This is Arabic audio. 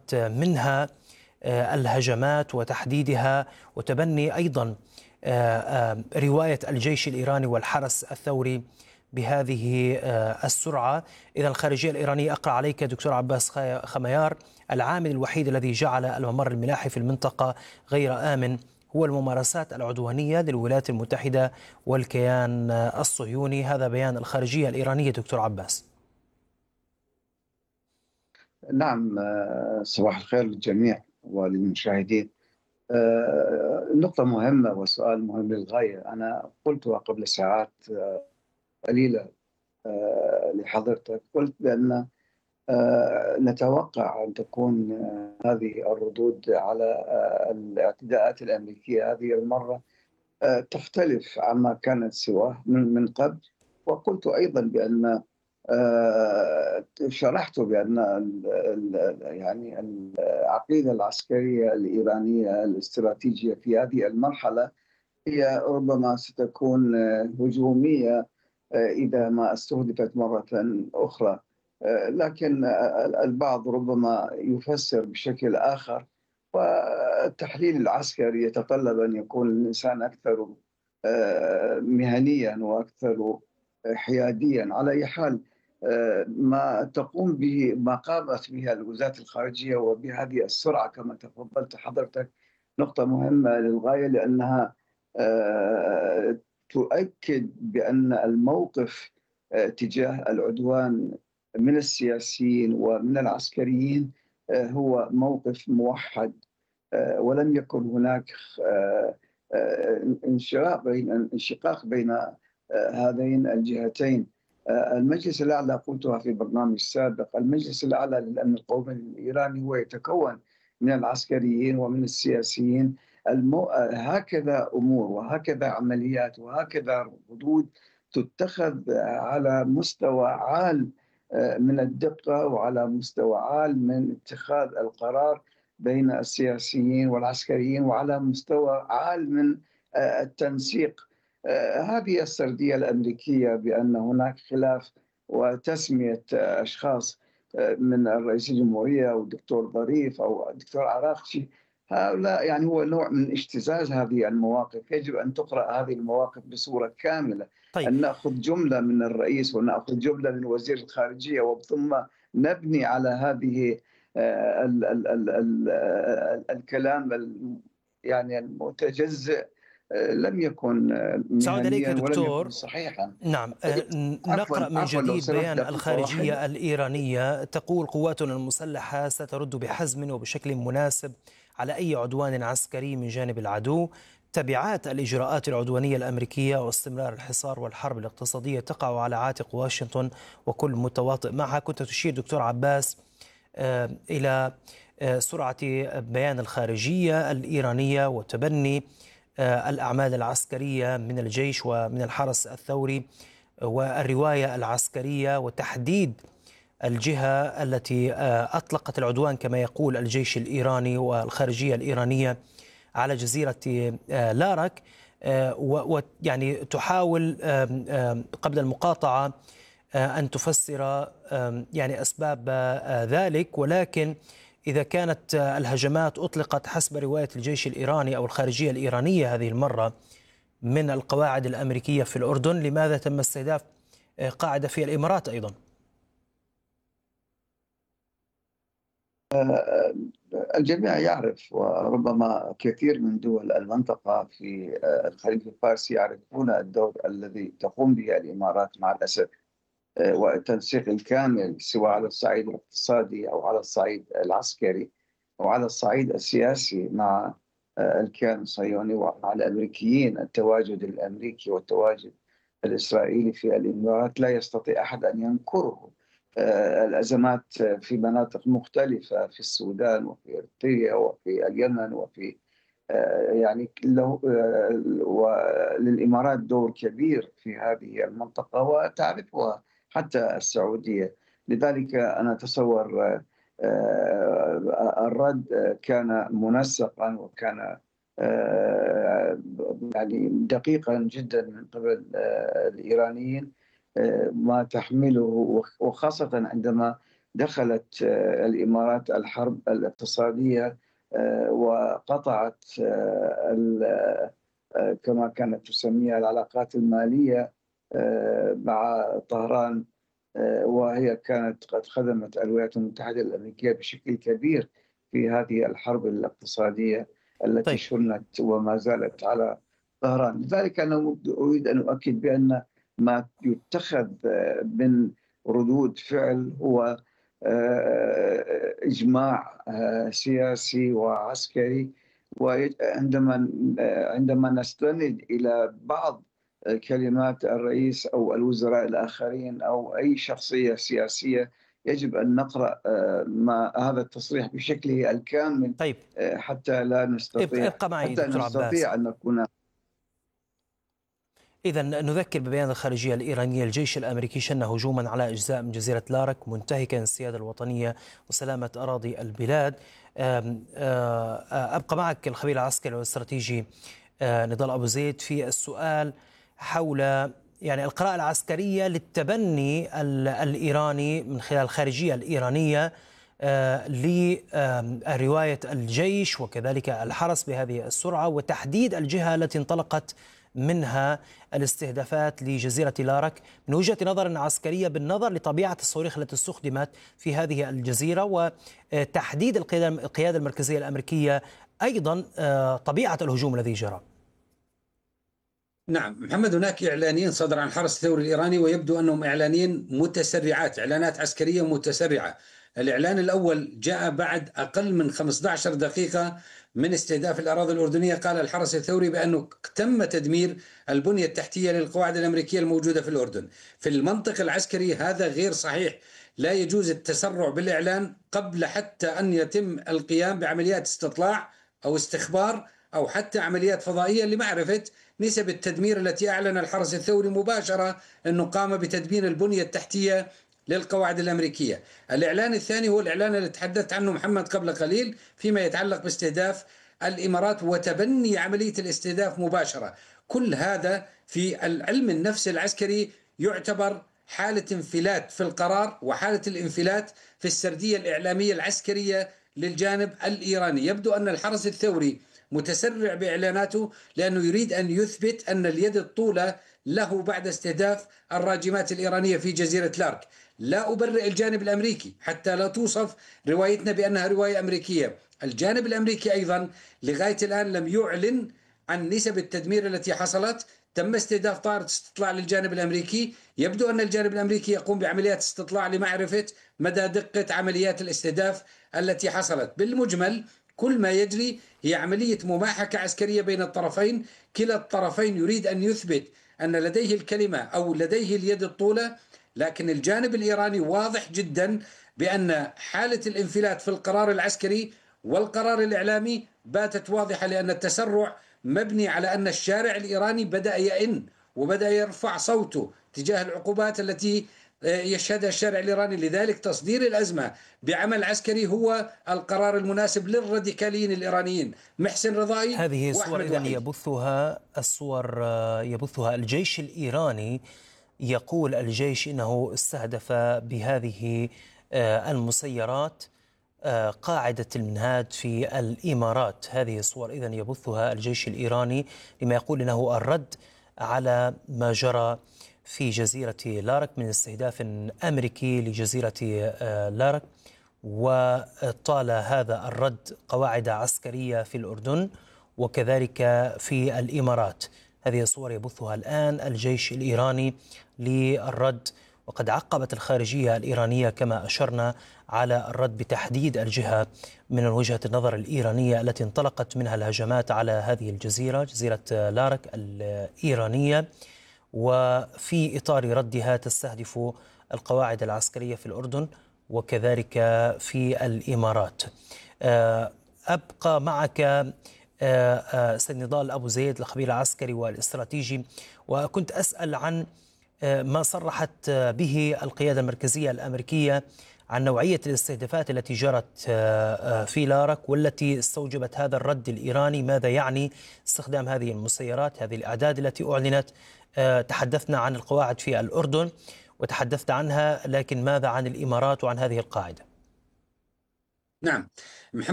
كانت منها الهجمات وتحديدها وتبني أيضا رواية الجيش الإيراني والحرس الثوري بهذه السرعة. إذا الخارجية الإيرانية، أقرأ عليك دكتور عباس خميار، العامل الوحيد الذي جعل الممر الملاحي في المنطقة غير آمن هو الممارسات العدوانية للولايات المتحدة والكيان الصهيوني. هذا بيان الخارجية الإيرانية دكتور عباس. نعم، صباح الخير للجميع وللمشاهدين. نقطة مهمة وسؤال مهم للغاية. أنا قلتها قبل ساعات قليلة لحضرتك. قلت بأن نتوقع أن تكون هذه الردود على الاعتداءات الأمريكية هذه المرة تختلف عما كانت سواه من قبل. وقلت أيضا بأن شرحت بأن يعني العقيدة العسكرية الإيرانية الاستراتيجية في هذه المرحلة هي ربما ستكون هجومية إذا ما استهدفت مرة أخرى. لكن البعض ربما يفسر بشكل آخر، والتحليل العسكري يتطلب أن يكون الإنسان أكثر مهنيا وأكثر حياديا. على أي حال، ما تقوم به، ما قامت به الوزارات الخارجية وبهذه السرعة كما تفضلت حضرتك، نقطة مهمة للغاية، لأنها تؤكد بأن الموقف تجاه العدوان من السياسيين ومن العسكريين هو موقف موحد، ولم يكن هناك انشقاق بين هذين الجهتين. المجلس الأعلى، قلتها في برنامج سابق، المجلس الأعلى للأمن القومي الإيراني هو يتكون من العسكريين ومن السياسيين. هكذا أمور وهكذا عمليات وهكذا ردود تتخذ على مستوى عال من الدقة وعلى مستوى عال من اتخاذ القرار بين السياسيين والعسكريين، وعلى مستوى عال من التنسيق. هذه السردية الأمريكية بأن هناك خلاف وتسمية أشخاص من الرئيس الجمهورية والدكتور ظريف أو الدكتور عراقشي، هؤلاء يعني هو نوع من اجتزاز هذه المواقف. يجب أن تقرأ هذه المواقف بصورة كاملة، طيب، أن نأخذ جملة من الرئيس ونأخذ جملة من وزير الخارجية وثم نبني على هذه الكلام يعني المتجزئ. لم يكن سأعود إليك مهنيا ولم يكن دكتور. صحيحا. نعم، عفوا نقرأ من عفوا، لو جديد سمحت بيان دقيقة واحدة. الخارجية الإيرانية. تقول: قواتنا المسلحة سترد بحزم وبشكل مناسب على أي عدوان عسكري من جانب العدو. تبعات الإجراءات العدوانية الأمريكية واستمرار الحصار والحرب الاقتصادية تقع على عاتق واشنطن وكل متواطئ معها. كنت تشير دكتور عباس إلى سرعة بيان الخارجية الإيرانية وتبني الأعمال العسكرية من الجيش ومن الحرس الثوري والرواية العسكرية وتحديد الجهة التي أطلقت العدوان كما يقول الجيش الإيراني والخارجية الإيرانية على جزيرة لارك. ويعني تحاول قبل المقاطعة أن تفسر يعني أسباب ذلك، ولكن إذا كانت الهجمات أطلقت حسب رواية الجيش الإيراني أو الخارجية الإيرانية هذه المرة من القواعد الأمريكية في الأردن، لماذا تم استهداف قاعدة في الإمارات أيضا؟ الجميع يعرف، وربما كثير من دول المنطقة في الخليج الفارسي يعرفون الدور الذي تقوم به الإمارات مع الأسف، والتنسيق الكامل سواء على الصعيد الاقتصادي أو على الصعيد العسكري أو على الصعيد السياسي مع الكيان الصهيوني ومع الأمريكيين. التواجد الأمريكي والتواجد الإسرائيلي في الإمارات لا يستطيع أحد أن ينكره. الأزمات في مناطق مختلفة في السودان وفي إريتريا وفي اليمن وفي يعني وللإمارات دور كبير في هذه المنطقة وتعرفها حتى السعودية. لذلك أنا أتصور الرد كان منسقا وكان يعني دقيقا جدا من قبل الإيرانيين، ما تحمله، وخاصة عندما دخلت الإمارات الحرب الاقتصادية وقطعت كما كانت تسميها العلاقات المالية مع طهران، وهي كانت قد خدمت الولايات المتحدة الأمريكية بشكل كبير في هذه الحرب الاقتصادية التي طيب. شنت وما زالت على طهران. لذلك أنا أريد أن أؤكد بأن ما يتخذ من ردود فعل هو إجماع سياسي وعسكري. وعندما نستند إلى بعض كلمات الرئيس أو الوزراء الآخرين أو أي شخصية سياسية، يجب أن نقرأ هذا التصريح بشكله الكامل. طيب. حتى لا نستطيع ابقى معي دكتور عباس. أن نكون. إذا نذكر ببيان الخارجية الإيرانية: الجيش الأمريكي شن هجوما على أجزاء من جزيرة لارك منتهكا السيادة الوطنية وسلامة أراضي البلاد. أبقى معك الخبير العسكري والاستراتيجي نضال أبو زيد في السؤال حول القراءة العسكرية للتبني الإيراني من خلال الخارجية الإيرانية لرواية الجيش وكذلك الحرس بهذه السرعة وتحديد الجهة التي انطلقت منها الاستهدافات لجزيرة لارك من وجهة نظر عسكرية، بالنظر لطبيعة الصواريخ التي استخدمت في هذه الجزيرة وتحديد القيادة المركزية الأمريكية، أيضا طبيعة الهجوم الذي جرى. نعم محمد، هناك إعلانين صدر عن الحرس الثوري الإيراني ويبدو أنهم إعلانين متسرعات، إعلانات عسكرية متسرعة. الإعلان الأول جاء بعد أقل من 15 دقيقة من استهداف الأراضي الأردنية. قال الحرس الثوري بأنه تم تدمير البنية التحتية للقواعد الأمريكية الموجودة في الأردن. في المنطق العسكري هذا غير صحيح، لا يجوز التسرع بالإعلان قبل حتى أن يتم القيام بعمليات استطلاع أو استخبار أو حتى عمليات فضائية لمعرفة نسب التدمير التي أعلن الحرس الثوري مباشرة أنه قام بتدمير البنية التحتية للقواعد الأمريكية. الإعلان الثاني هو الإعلان اللي تحدثت عنه محمد قبل قليل فيما يتعلق باستهداف الإمارات وتبني عملية الاستهداف مباشرة. كل هذا في العلم النفس العسكري يعتبر حالة انفلات في القرار وحالة الانفلات في السردية الإعلامية العسكرية للجانب الإيراني. يبدو أن الحرس الثوري متسرع بإعلاناته لأنه يريد أن يثبت أن اليد الطولة له بعد استهداف الراجمات الإيرانية في جزيرة لارك. لا أبرئ الجانب الأمريكي حتى لا توصف روايتنا بأنها رواية أمريكية. الجانب الأمريكي أيضا لغاية الآن لم يعلن عن نسب التدمير التي حصلت. تم استهداف طائرة استطلاع للجانب الأمريكي. يبدو أن الجانب الأمريكي يقوم بعمليات استطلاع لمعرفة مدى دقة عمليات الاستهداف التي حصلت. بالمجمل كل ما يجري هي عملية مماحكة عسكرية بين الطرفين. كلا الطرفين يريد أن يثبت أن لديه الكلمة أو لديه اليد الطولة، لكن الجانب الإيراني واضح جدا بأن حالة الانفلات في القرار العسكري والقرار الإعلامي باتت واضحة، لأن التسرع مبني على أن الشارع الإيراني بدأ يئن وبدأ يرفع صوته تجاه العقوبات التي يشهدها الشارع الإيراني. لذلك تصدير الأزمة بعمل عسكري هو القرار المناسب للراديكاليين الإيرانيين محسن رضائي. هذه صور إذن يبثها الجيش الإيراني. يقول الجيش إنه استهدف بهذه المسيرات قاعدة المنهاد في الإمارات. هذه الصور إذن يبثها الجيش الإيراني لما يقول إنه الرد على ما جرى في جزيرة لارك من استهداف أمريكي لجزيرة لارك. وطال هذا الرد قواعد عسكرية في الأردن وكذلك في الإمارات. هذه الصور يبثها الآن الجيش الإيراني للرد، وقد عقبت الخارجية الإيرانية كما أشرنا على الرد بتحديد الجهة من وجهة النظر الإيرانية التي انطلقت منها الهجمات على هذه الجزيرة، جزيرة لارك الإيرانية، وفي إطار ردها تستهدف القواعد العسكرية في الأردن وكذلك في الإمارات. أبقى معك سيد نضال أبو زيد الخبير العسكري والاستراتيجي، وكنت أسأل عن ما صرحت به القيادة المركزية الأمريكية عن نوعية الاستهدافات التي جرت في لارك والتي استوجبت هذا الرد الإيراني. ماذا يعني استخدام هذه المسيرات، هذه الأعداد التي أعلنت؟ تحدثنا عن القواعد في الأردن وتحدثت عنها، لكن ماذا عن الإمارات وعن هذه القاعدة؟ نعم.